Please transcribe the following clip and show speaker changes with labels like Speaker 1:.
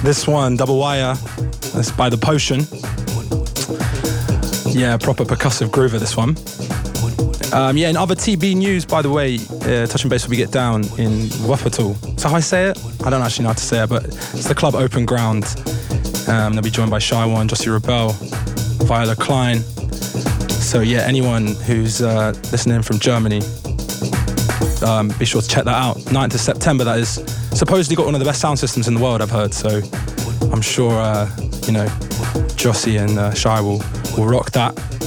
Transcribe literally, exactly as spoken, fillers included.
Speaker 1: This one, Double Wire, that's by The Potion. Yeah, proper percussive groover, this one. Um, yeah, in other T B news, by the way, uh, touching base when we get down in Wuppertal. Is that how I say it? I don't actually know how to say it, but it's the club Open Ground. Um, they'll be joined by Shy One, Jossie Rebel, Viola Klein. So yeah, anyone who's uh, listening from Germany, um, be sure to check that out. ninth of September, that is. Supposedly got one of the best sound systems in the world, I've heard. So I'm sure, uh, you know, Jossie and uh, Shy will, will rock that.